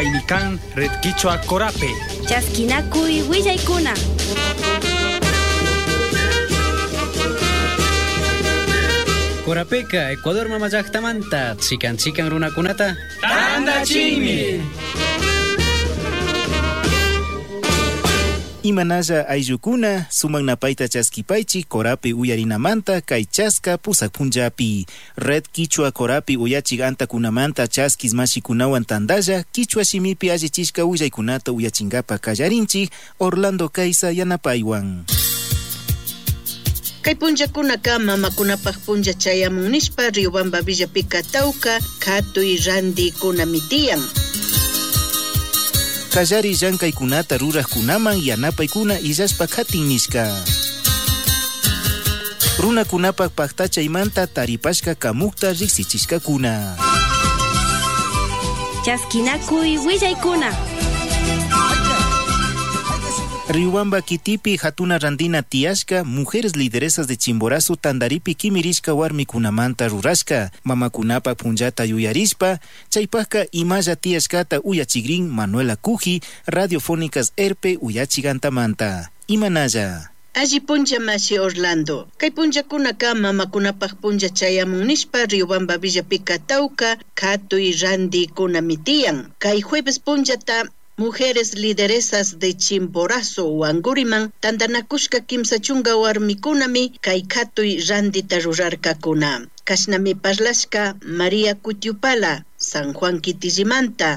Kainikan Red Quichua Corape. Chasquinacuy Willaykuna. Corapeca, Ecuador mamayaqtamanta, chikan runakunata. Tandachimi. Imanalla ayllukuna sumannapaita chaskipaychi Corapi uyarinamanta kay chaska pusak punjapi. Red Quichua Corapi uyachik antakunamanta chaskis mashikunawan tandalla Quichua shimipi allichishka uyaykunata uyachingapa kallarinchik Orlando Kaisa yanapaywan. Kay punllakunaka mamakunapaq punlla chayamun nishpa Riobamba Villapika Tawka Katuy Randikuna tiyan. Kallari llankaykunata ruraqkunaman yanapaykuna illashpa khatin nishka. Runakunapaq paqtachaymanta taripashka kamukta riksichishkakuna. Chaskinakuy willaykuna. Riobamba Kitipi hatuna randina tiashka mujeres lideresas de Chimborazo tandaripi kimirishka warmikunamanta rurashka mamakunapa punllata yuyarishpa chaypaka imalla tiashkata uyachigrin Manuela Cuji radiofónicas Erpe uyachigantamanta imanalla. Alli punlla masi Orlando. Kay punllakunaka mamakunapaq punlla chayamun nishpa Riobamba Villapika Tawka Katuy Randikuna tiyan. Kay jueves punllata mujeres lideresas de Chimborazo Wanguriman tandanakushka kimsa chunga warmikunami kay katuy randita rurarkakuna. Kashnami parlashka María Cutiupala San Juan Kitillimanta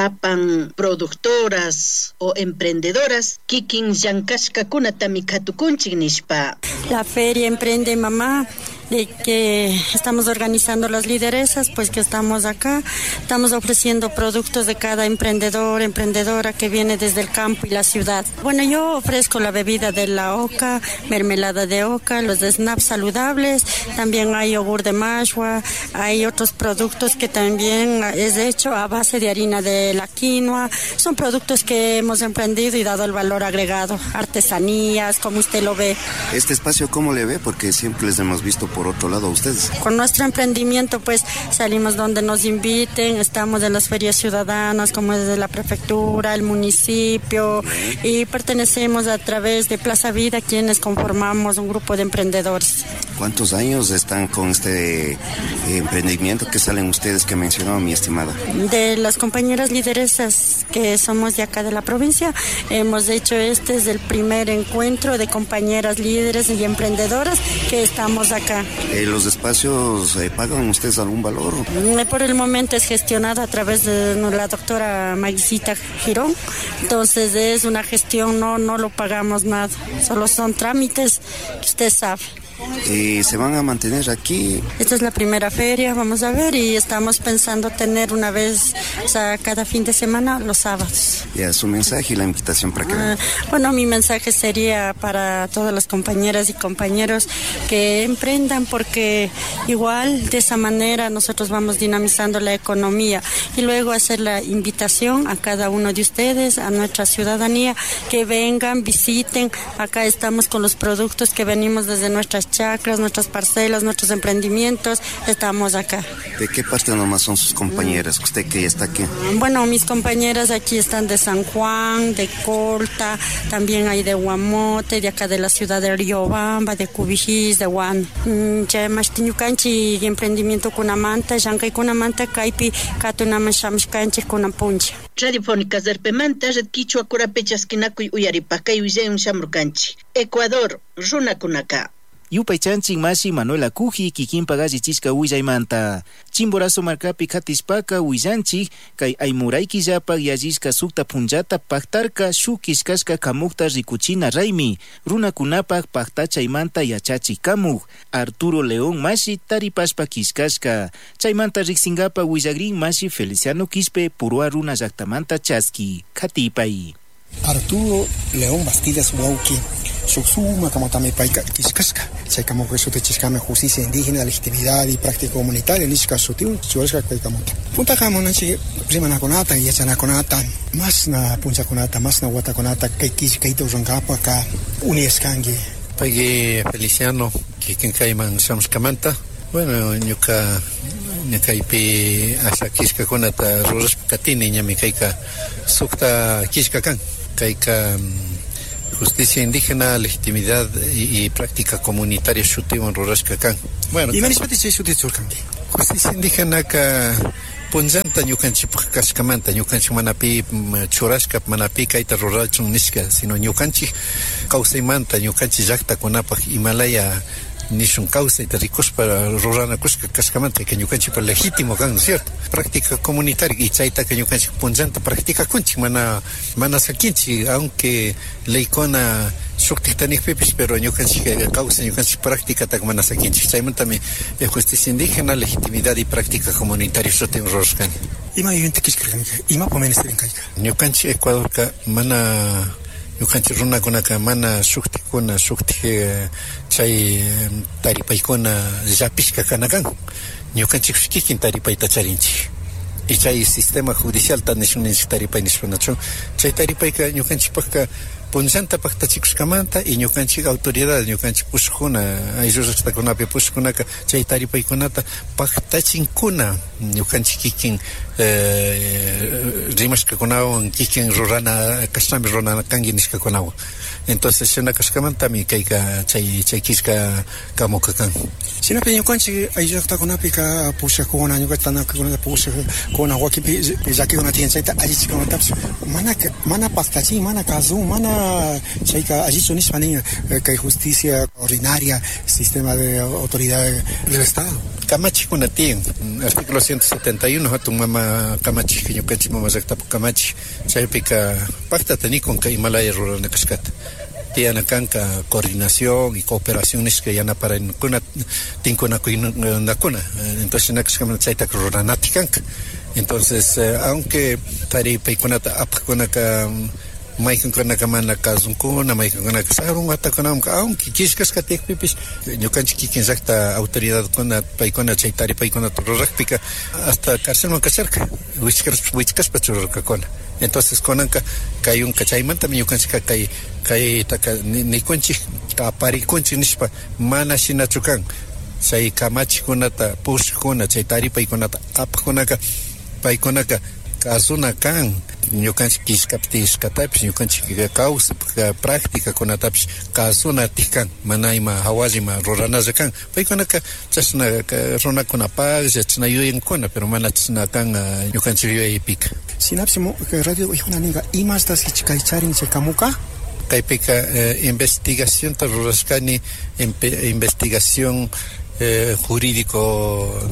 sapan productoras o emprendedoras kikin llankashkakunatami katukunchik nishpa. La feria Emprende Mamá de que estamos organizando las lideresas, pues que estamos acá, estamos ofreciendo productos de cada emprendedor, emprendedora que viene desde el campo y la ciudad. Bueno, yo ofrezco la bebida de la oca, mermelada de oca, los de snap saludables, también hay yogur de mashua, hay otros productos que también es hecho a base de harina de la quinoa, son productos que hemos emprendido y dado el valor agregado, artesanías, como usted lo ve. ¿Este espacio cómo le ve? Porque siempre les hemos visto por otro lado a ustedes. Con nuestro emprendimiento pues salimos donde nos inviten, estamos en las ferias ciudadanas como desde la prefectura, el municipio y pertenecemos a través de Plaza Vida quienes conformamos un grupo de emprendedores. ¿Cuántos años están con este emprendimiento que salen ustedes que mencionó mi estimada? De las compañeras lideresas que somos de acá de la provincia, hemos hecho este es el primer encuentro de compañeras líderes y emprendedoras que estamos acá. ¿Los espacios pagan ustedes algún valor? Por el momento es gestionado a través de la doctora Maguicita Girón, entonces es una gestión, no lo pagamos nada, solo son trámites que usted sabe. ¿Se van a mantener aquí? Esta es la primera feria, vamos a ver, y estamos pensando tener una vez, o sea, cada fin de semana, los sábados. Ya, su mensaje y la invitación para que... Bueno, mi mensaje sería para todas las compañeras y compañeros que emprendan, porque igual de esa manera nosotros vamos dinamizando la economía y luego hacer la invitación a cada uno de ustedes, a nuestra ciudadanía, que vengan, visiten, acá estamos con los productos que venimos desde nuestras chacras, nuestras parcelas, nuestros emprendimientos, estamos acá. ¿De qué parte nomás son sus compañeras? ¿Usted que ya está aquí? Bueno, mis compañeras aquí están de San Juan, de Colta, también hay de Huamote, de acá de la ciudad de Riobamba, de Cubijís, de Huan. Chayamashtiñucanchi emprendimiento kunamanta, llankay kunamanta, kaypi katunamashamikanchi kunapuncha. Radiofónicas Erpemanta, Red Quichua Corape Chaskinakuy Uyaripakay Uyayn Shamurkanchi. Ecuador, Runakunaka. Yupaychanchin mashi Manuela Cuji kikinpa gallichishka willaymanta. Chimborazo markapi katishpaka willanchik kay aymuraykillapak yallishka sukta punllata paktarka shukishkashka kamukta rikuchina raymi. Runakunapak paktachaymanta yachachik kamuk. Arturo León mashi taripashpa kishkashka. Chaymanta riksingapa willagrin mashi Feliciano Quispe purua runa llaktamanta chaski. Katipay. Arturo León Bastidas Huauqui, Suxuma, como también Paika, Quiscasca, se como que su techiscame justicia indígena, legitimidad y práctica comunitaria, Nisca Sutiu, Chuesca, Caicamota. Punta Camonachi, Prima Conata y Echanaconata, más na Puncha Conata, más na Guataconata, Kaikis, Kaito Roncapa, acá, Uniescangi. Paigi Feliciano, que Caiman Samscamanta, bueno, Yuka kaypi asa kishkakunata rurashpakatini ñami kayka sukta kishkakan kayka justicia indígena, legitimidad y práctica comunitaria shutiwan rurashkakan. Bueno, imanishpati chay shutichurkanki justicia indígena ka punllanta ñukanchipaq kashkamanta ñukanchik manapi churashka manapi kayta ruralchun nishka sino ñukanchik kawsaymanta ñukanchik llaqtakunapaq Himalaya nishun kawsayta rikushpa ruranakushka kashkamanta que ñukanchikpa legítimo kan, ¿no es cierto? Práctica comunitaria y chaytaka ñukanchik punllanta practicakunchik mana sakinchik aunque leykuna shuktiqtanikpipish pero ñukanchik kawsay ñukanchik prácticata mana sakinchik chaymantami justicia indígena, legitimidad y práctica comunitaria shutin rurashkani. Ima yuyunta kishkarkanki, imapa menesterin kayka? Ñukanchik Ecuadorka mana ñukanchik runakunaka mana shuktikuna chay taripaykuna llapishka kanakan ñukanchik kikin taripayta charinchik y chay sistema judicial tan nishuninchik taripay nishpanachu chay taripayka ñukanchikpaqka punllanta paqtachikushkamanta y ñukanchik autoridad ñukanchik pushkuna ayllullashtakunapi pushkunaka chay taripaykunata paqtachinkuna ñukanchik kikin rimashkakunawan kikin rurana kashnami rurana kanki nishkakunawan entonces shinakashkamantami kayka chay kishka kamuka kan sinapi ñukanchik ayllullashtakunapi ka pushakuna ñukatanakuna pushakuna wakipi llakikuna tiyan chayta allichikunatapish mana paqtachin mana kazun mana chayka allichu nishpanin kay justicia ordinaria sistema de autoridad del Estado kamachikuna tiyan artículo 171 hatun mama kamachik ñukanchik mama llaqtapi kamachik chaypika paqtata nikun kay Himalaya rurana kashkata tiana kanka coordinación y cooperación nishka yana para kuna tinkunakuna entonces nakashkamana chaytaka ruranati kanka entonces aunque taripaykunata apaqkunaka maykunkunaka mana kazunkuna maykunkunaka sarun atakunamka aunque kishkaskatikpipish ñukanchik kikin llaqta autoridadkuna paykuna chay taripaykunata rurakpika hasta cárcelman kasharka wichkashpa churarkakuna entonces konanka kayunka chaymantami ñukanchik kay taka nikunchik kaparikunchik nishpa mana shinachu kan chay kamachikunata pushkuna chay taripaykunata apaqkunaka paykunaka kasuna kan ñukanchik kishkaptishkatapish ñukanchik kawsa práctica kunatapish kasuna tikan mana ima hawallima ruranalla kan paykunaka chashna runakunapaqlla chashna yuyankuna pero mana chashna kan ñukanchik yuyaypika sinapish radio uyhunaninqa imastas hichkaycharin chay kamuka kaypika investigación ta rurashkani investigación jurídico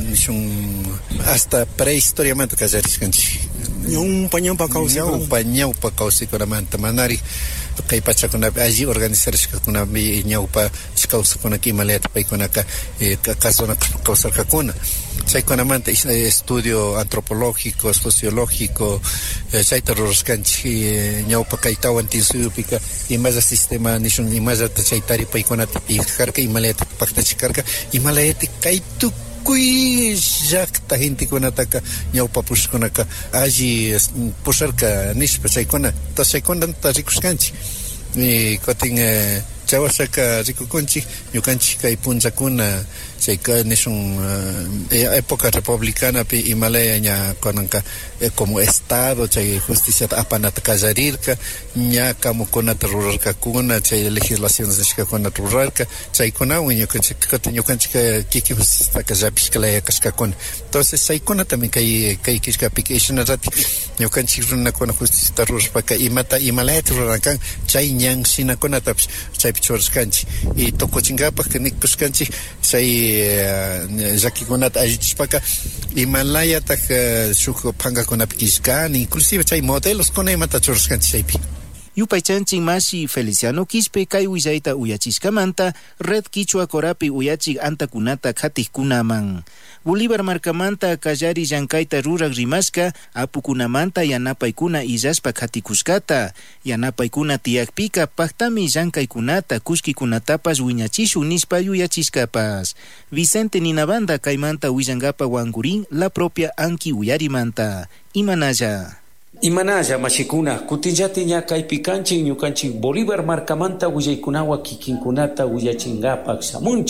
hasta prehistoriamente kallarishkanchik ñawpa kawsaykunamanta manari kay pachakunapi alli organizarishkakunapi ñawpa kawsakunaka imalayata paykunaka kasuna kawsarkakuna chaykunamanta estudio antropológico sociológico chayta rurashkanchik ñawpa kay tawan tinsuyupika imalla sistema nishun imallata chay taripaykunata karka imalayata paqtachikarka imalayata kay kuy llaqta gentekunataka ñawpa pushkunaka alli pusharka nishpa chaykuna chaykunata rikushkanchik kutin chawashaka rikukunchik ñukanchik kay punllakuna chayka nishun época republicana pi Himalaya ña kunanka como estado chay justiciata apanata kallarirka ña kamukunata rurarkakuna chay legislaciones nishkakunata rurarka chaykunawan ñukanchik kiki justiciata llapishkalaya kashkakuna entonces chaykunatami kay kishkapika ishanarati ñukanchik runakuna justiciata rurashpaka imata Himalayata rurarkan chay ñan shinakunatapish chaypi churashkanchik y tukuchinkapaq nikushkanchik chay llakikunata allichishpaka Himalayataq shuk pankakunapi kishkani inclusive chay modelos kuna imata churashkanchik chaypi Yupaychanchin Masi Feliciano Quispe kay willayta uyachishkamanta Red Quichua Corapi uyachik antakunata khatijkunaman. Bolívar markamanta kallari llankayta rurak rimashka apukunamanta yanapaykuna illashpa khatikushkata. Yanapaykuna tiyakpika paktami llankaykunata kushkikunatapas wiñachishu nishpa yuyachishkapas. Vicente Ninabanda kaymanta willankapa wangurin la propia anki uyarimanta. Imanalla. Imanalla mashikuna kutillati ña kaypi kanchik ñukanchik Bolívar markamanta willaykunawa kikinkunata willachinkapak shamunchik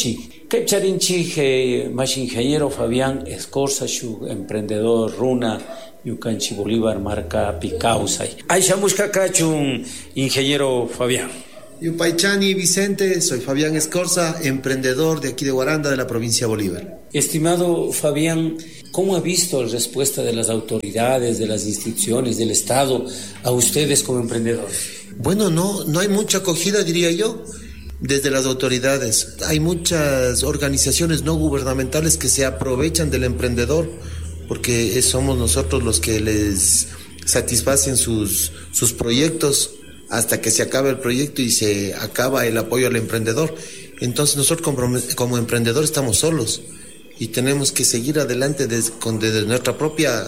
Kepcharinchi, más ingeniero Fabián Escorza, su emprendedor Runa, Yucanchi Bolívar, marca Picausay. Aisha Muscacachun, ingeniero Fabián. Yupaychani Vicente, soy Fabián Escorza, emprendedor de aquí de Guaranda, de la provincia de Bolívar. Estimado Fabián, ¿cómo ha visto la respuesta de las autoridades, de las instituciones, del Estado a ustedes como emprendedores? Bueno, no hay mucha acogida, diría yo, desde las autoridades. Hay muchas organizaciones no gubernamentales que se aprovechan del emprendedor, porque somos nosotros los que les satisfacen sus proyectos hasta que se acabe el proyecto y se acaba el apoyo al emprendedor. Entonces nosotros como emprendedores estamos solos y tenemos que seguir adelante con nuestra propia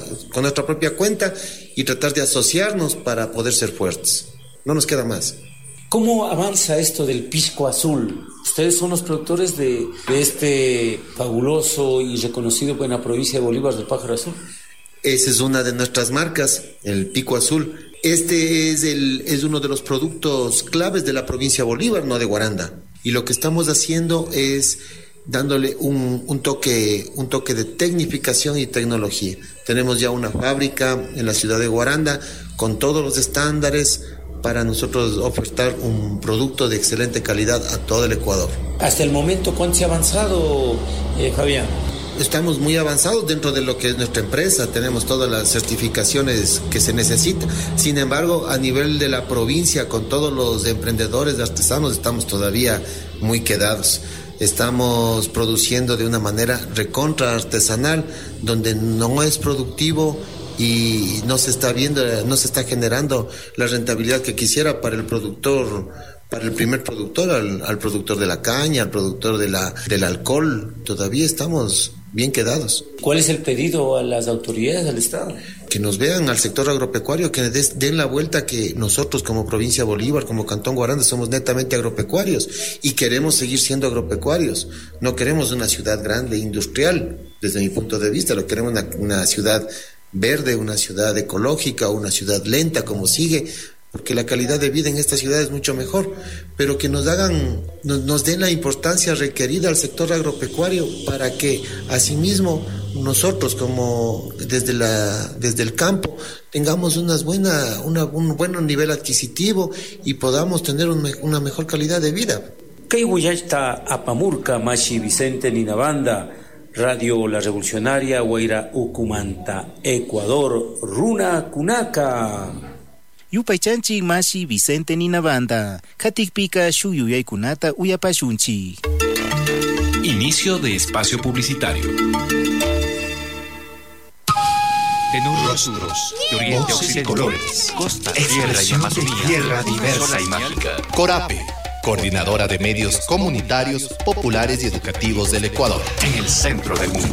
cuenta y tratar de asociarnos para poder ser fuertes. No nos queda más. ¿Cómo avanza esto del pisco azul? Ustedes son los productores de este fabuloso y reconocido en la provincia de Bolívar del pájaro azul. Esa es una de nuestras marcas, el pico azul. Este es uno de los productos claves de la provincia de Bolívar, no de Guaranda. Y lo que estamos haciendo es dándole un toque de tecnificación y tecnología. Tenemos ya una fábrica en la ciudad de Guaranda con todos los estándares para nosotros ofertar un producto de excelente calidad a todo el Ecuador. Hasta el momento, ¿cuánto se ha avanzado, Fabián? Estamos muy avanzados dentro de lo que es nuestra empresa, tenemos todas las certificaciones que se necesitan. Sin embargo, a nivel de la provincia, con todos los emprendedores artesanos, estamos todavía muy quedados. Estamos produciendo de una manera recontra artesanal, donde no es productivo y no se está generando la rentabilidad que quisiera para el productor, para el primer productor, al productor de la caña, al productor del alcohol. Todavía estamos bien quedados. ¿Cuál es el pedido a las autoridades del Estado? Que nos vean al sector agropecuario, que den la vuelta, que nosotros como provincia de Bolívar, como Cantón Guaranda, somos netamente agropecuarios y queremos seguir siendo agropecuarios. No queremos una ciudad grande, industrial, desde mi punto de vista, lo queremos una ciudad verde, una ciudad ecológica, una ciudad lenta como sigue, porque la calidad de vida en esta ciudad es mucho mejor, pero que nos den la importancia requerida al sector agropecuario para que asimismo nosotros como desde el campo tengamos un buen nivel adquisitivo y podamos tener una mejor calidad de vida. Keiwuyachta Apamurka Mashi Vicente Ninabanda, Radio La Revolucionaria, Guaira Ucumanta, Ecuador, Runa Kunaka. Yupaychanchi Mashi Vicente Ninabanda, Katikpika Shuyuyaykunata Uyapashunchi. Inicio de espacio publicitario. En un rostros, de oriente a occidente, colores, costa, tierra y amazonía, tierra diversa y mágica. Corape, coordinadora de medios comunitarios, populares y educativos del Ecuador. En el centro del mundo.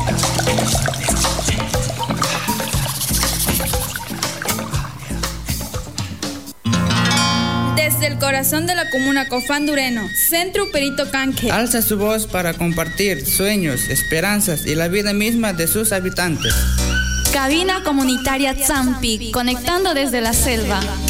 Desde el corazón de la comuna Cofandureno, Centro Perito Canje alza su voz para compartir sueños, esperanzas y la vida misma de sus habitantes. Cabina comunitaria Zampi, conectando desde la selva.